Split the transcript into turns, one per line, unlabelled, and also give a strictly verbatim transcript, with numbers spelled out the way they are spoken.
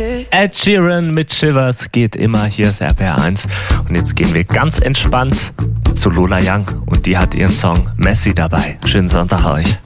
Ed Sheeran mit Shivers geht immer, hier ist R P R eins. Und jetzt gehen wir ganz entspannt zu Lola Young und die hat ihren Song Messi dabei. Schönen Sonntag euch.